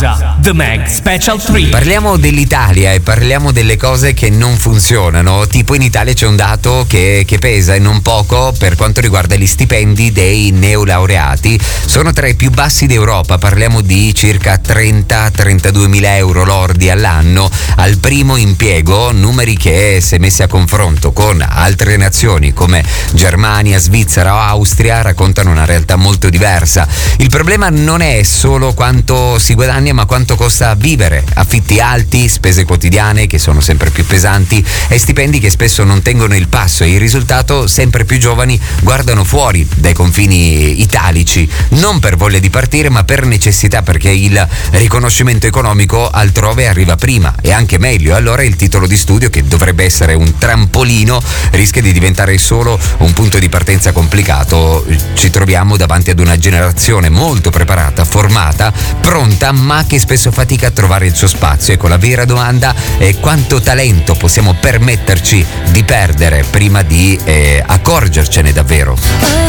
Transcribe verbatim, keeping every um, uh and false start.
Pausa. The Mag Special tre. Parliamo dell'Italia e parliamo delle cose che non funzionano. Tipo in Italia c'è un dato che, che pesa e non poco per quanto riguarda gli stipendi dei neolaureati. Sono tra i più bassi d'Europa, parliamo di circa trenta trentaduemila euro lordi all'anno al primo impiego, numeri che se messi a confronto con altre nazioni come Germania, Svizzera o Austria raccontano una realtà molto diversa. Il problema non è solo quanto si guadagna ma quanto costa vivere, affitti alti, spese quotidiane che sono sempre più pesanti e stipendi che spesso non tengono il passo, e il risultato sempre più giovani guardano fuori dai confini italici, non per voglia di partire ma per necessità, perché il riconoscimento economico altrove arriva prima e anche meglio. Allora il titolo di studio, che dovrebbe essere un trampolino, rischia di diventare solo un punto di partenza complicato. Ci troviamo davanti ad una generazione molto preparata, formata, pronta, ma che spesso fatica a trovare il suo spazio. Ecco, la vera domanda è quanto talento possiamo permetterci di perdere prima di eh, accorgercene davvero.